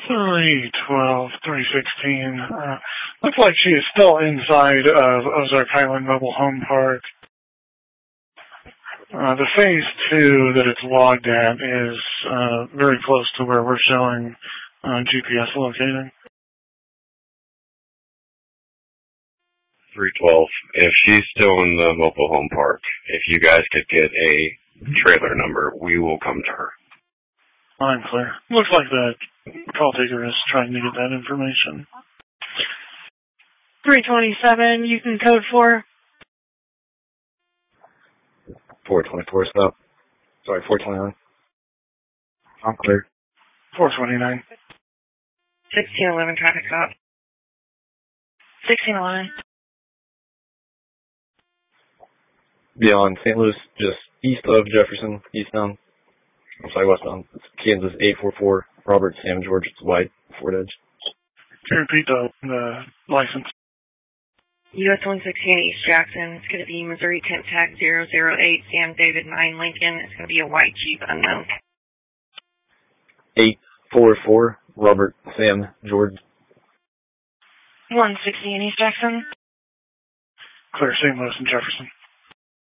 312, 316. Looks like she is still inside of Ozark Highland Mobile Home Park. The phase 2 that it's logged at is very close to where we're showing GPS locating. 312. If she's still in the mobile home park, if you guys could get a trailer number, we will come to her. I'm clear. Looks like the call taker is trying to get that information. 327, you can code for. 424 stop. Sorry, 429. I'm clear. 429. 1611 traffic stop. 1611. Beyond St. Louis, just east of Jefferson, eastbound. I'm sorry, westbound. It's Kansas 844, Robert Sam George, it's white, Ford Edge. Can you repeat the license? US 116 East Jackson. It's going to be Missouri Temp Tag 008 Sam David 9 Lincoln. It's going to be a white Jeep unknown. 844, Robert Sam George. 116 East Jackson. Clear St. Louis and Jefferson.